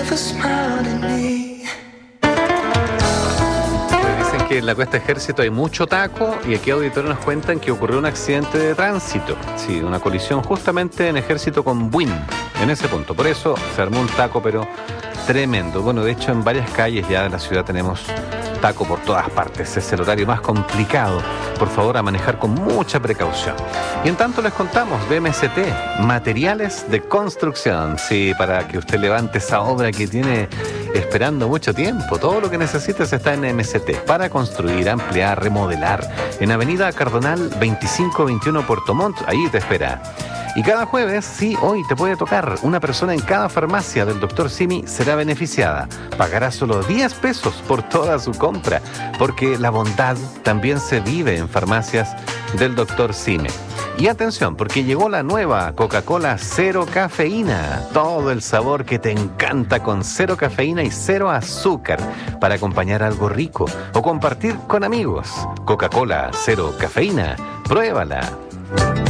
never smiled at me. Dicen que en la Cuesta Ejército hay mucho taco y aquí auditores nos cuentan que ocurrió un accidente de tránsito. Sí, una colisión justamente en Ejército con Buin, en ese punto. Por eso se armó un taco, pero tremendo. Bueno, de hecho en varias calles ya de la ciudad tenemos taco por todas partes. Es el horario más complicado. Por favor, a manejar con mucha precaución. Y en tanto les contamos de MST, materiales de construcción. Sí, para que usted levante esa obra que tiene esperando mucho tiempo. Todo lo que necesites está en MST para construir, ampliar, remodelar. En Avenida Cardonal 2521 Puerto Montt, ahí te espera. Y cada jueves, sí, hoy te puede tocar. Una persona en cada farmacia del Dr. Simi será beneficiada. Pagará solo 10 pesos por toda su compra, porque la bondad también se vive en farmacias del Dr. Simi. Y atención, porque llegó la nueva Coca-Cola Cero Cafeína. Todo el sabor que te encanta con cero cafeína y cero azúcar para acompañar algo rico o compartir con amigos. Coca-Cola Cero Cafeína, pruébala.